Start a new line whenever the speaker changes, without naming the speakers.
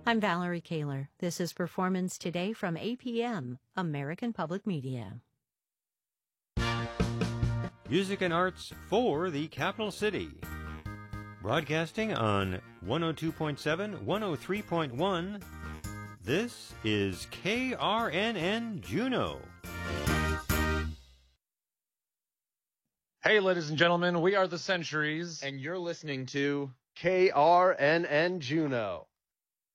I'm Valerie Kaler. This is Performance Today from APM, American Public Media.
Music and arts for the capital city. Broadcasting on 102.7, 103.1, this is KRNN Juneau.
Hey, ladies and gentlemen, we are the Centuries.
And you're listening to KRNN Juneau.